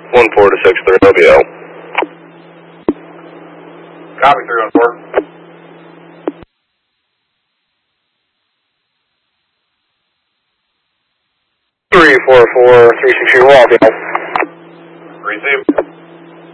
14 to 63, LBL. Copy, 314. 344, 360, LBL. Receive.